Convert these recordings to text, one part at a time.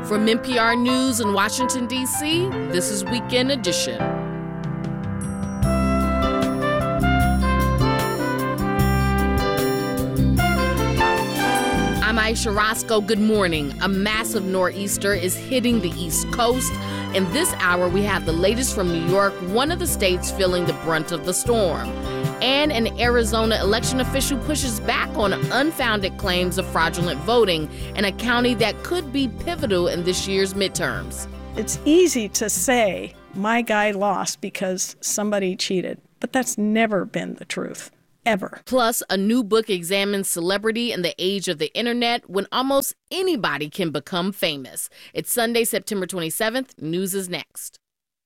From NPR News in Washington, D.C., this is Weekend Edition. I'm Aisha Roscoe. Good morning. A massive nor'easter is hitting the East Coast. In this hour, we have the latest from New York, one of the states feeling the brunt of the storm. And an Arizona election official pushes back on unfounded claims of fraudulent voting in a county that could be pivotal in this year's midterms. It's easy to say, my guy lost because somebody cheated, but that's never been the truth. Ever. Plus, a new book examines celebrity in the age of the internet when almost anybody can become famous. It's Sunday, September 27th. News is next.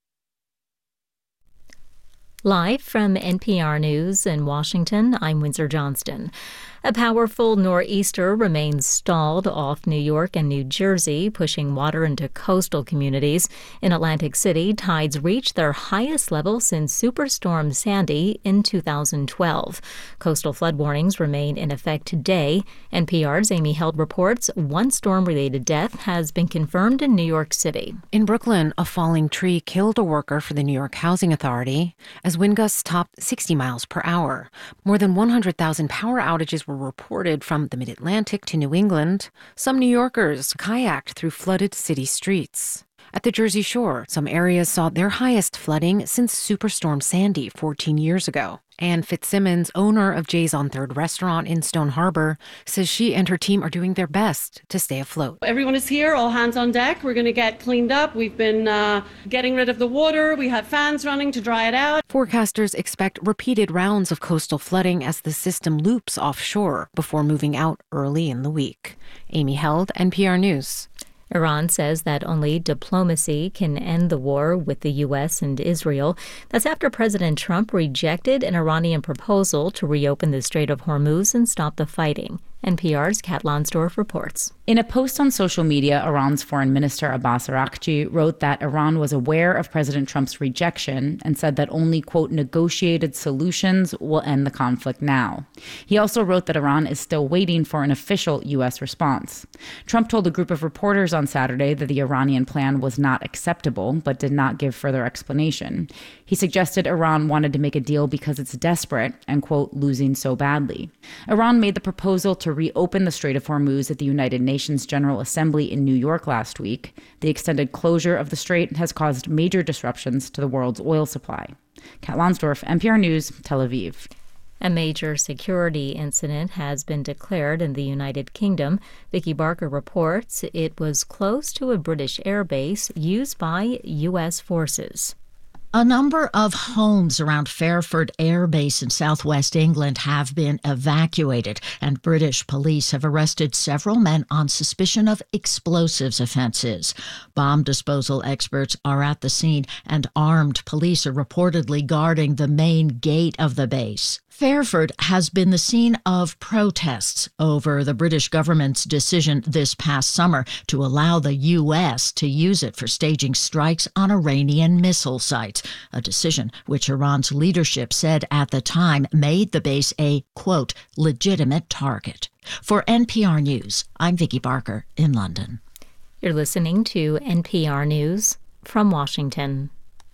Live from NPR News in Washington, I'm Windsor Johnston. A powerful nor'easter remains stalled off New York and New Jersey, pushing water into coastal communities. In Atlantic City, tides reached their highest level since Superstorm Sandy in 2012. Coastal flood warnings remain in effect today. NPR's Amy Held reports one storm-related death has been confirmed in New York City. In Brooklyn, a falling tree killed a worker for the New York Housing Authority as wind gusts topped 60 miles per hour. More than 100,000 power outages were reported from the Mid-Atlantic to New England. Some New Yorkers kayaked through flooded city streets. At the Jersey Shore, some areas saw their highest flooding since Superstorm Sandy 14 years ago. Ann Fitzsimmons, owner of Jay's on 3rd restaurant in Stone Harbor, says she and her team are doing their best to stay afloat. Everyone is here, all hands on deck. We're going to get cleaned up. We've been getting rid of the water. We have fans running to dry it out. Forecasters expect repeated rounds of coastal flooding as the system loops offshore before moving out early in the week. Amy Held, NPR News. Iran says that only diplomacy can end the war with the U.S. and Israel. That's after President Trump rejected an Iranian proposal to reopen the Strait of Hormuz and stop the fighting. NPR's Kat Lonsdorf reports. In a post on social media, Iran's Foreign Minister Abbas Araghchi wrote that Iran was aware of President Trump's rejection and said that only, quote, negotiated solutions will end the conflict now. He also wrote that Iran is still waiting for an official U.S. response. Trump told a group of reporters on Saturday that the Iranian plan was not acceptable, but did not give further explanation. He suggested Iran wanted to make a deal because it's desperate and, quote, losing so badly. Iran made the proposal to reopen the Strait of Hormuz at the United Nations General Assembly in New York last week. The extended closure of the strait has caused major disruptions to the world's oil supply. Kat Lonsdorf, NPR News, Tel Aviv. A major security incident has been declared in the United Kingdom. Vicky Barker reports it was close to a British airbase used by U.S. forces. A number of homes around Fairford Air Base in southwest England have been evacuated, and British police have arrested several men on suspicion of explosives offenses. Bomb disposal experts are at the scene, and armed police are reportedly guarding the main gate of the base. Fairford has been the scene of protests over the British government's decision this past summer to allow the U.S. to use it for staging strikes on Iranian missile sites, a decision which Iran's leadership said at the time made the base a, quote, legitimate target. For NPR News, I'm Vicky Barker in London. You're listening to NPR News from Washington.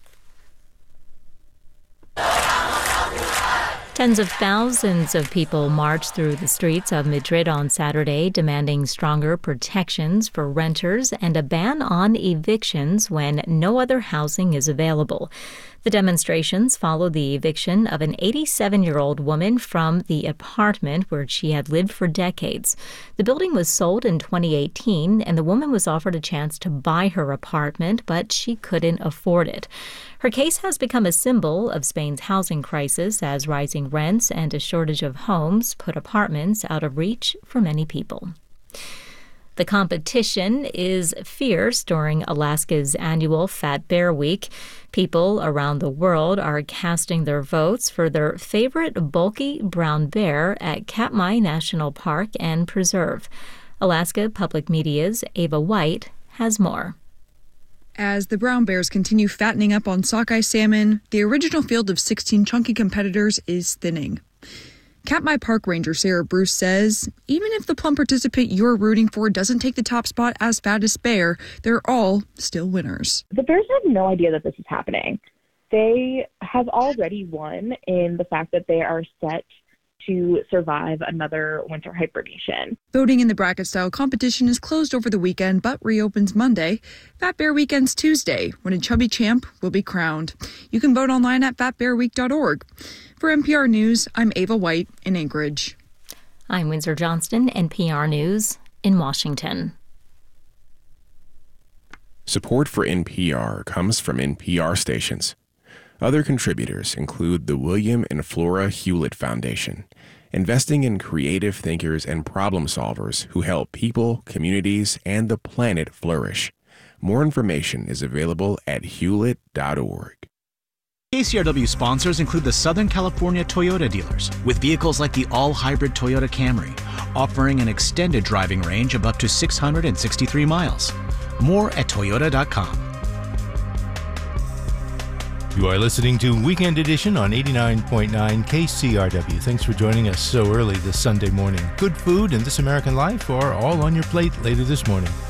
Tens of thousands of people marched through the streets of Madrid on Saturday, demanding stronger protections for renters and a ban on evictions when no other housing is available. The demonstrations followed the eviction of an 87-year-old woman from the apartment where she had lived for decades. The building was sold in 2018, and the woman was offered a chance to buy her apartment, but she couldn't afford it. Her case has become a symbol of Spain's housing crisis as rising rents and a shortage of homes put apartments out of reach for many people. The competition is fierce during Alaska's annual Fat Bear Week. People around the world are casting their votes for their favorite bulky brown bear at Katmai National Park and Preserve. Alaska Public Media's Ava White has more. As the brown bears continue fattening up on sockeye salmon, the original field of 16 chunky competitors is thinning. Katmai Park Ranger Sarah Bruce says, even if the plum participant you're rooting for doesn't take the top spot as fattest bear, they're all still winners. The bears have no idea that this is happening. They have already won in the fact that they are set to survive another winter hibernation. Voting in the bracket-style competition is closed over the weekend, but reopens Monday. Fat Bear Weekend's Tuesday, when a chubby champ will be crowned. You can vote online at fatbearweek.org. For NPR News, I'm Ava White in Anchorage. I'm Windsor Johnston, NPR News in Washington. Support for NPR comes from NPR stations. Other contributors include the William and Flora Hewlett Foundation, investing in creative thinkers and problem solvers who help people, communities, and the planet flourish. More information is available at hewlett.org. KCRW sponsors include the Southern California Toyota dealers, with vehicles like the all-hybrid Toyota Camry, offering an extended driving range of up to 663 miles. More at toyota.com. You are listening to Weekend Edition on 89.9 KCRW. Thanks for joining us so early this Sunday morning. Good food and This American Life are all on your plate later this morning.